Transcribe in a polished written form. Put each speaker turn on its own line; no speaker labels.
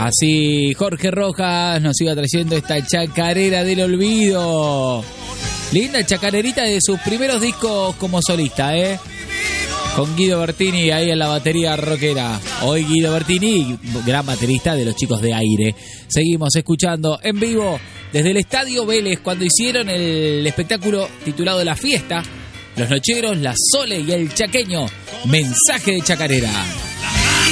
Así Jorge Rojas nos iba trayendo esta chacarera del olvido. Linda chacarerita de sus primeros discos como solista, con Guido Bertini ahí en la batería rockera. Hoy Guido Bertini, gran baterista de Los Chicos de Aire. Seguimos escuchando en vivo desde el Estadio Vélez cuando hicieron el espectáculo titulado La Fiesta. Los Nocheros, La Sole y el Chaqueño. Mensaje de chacarera.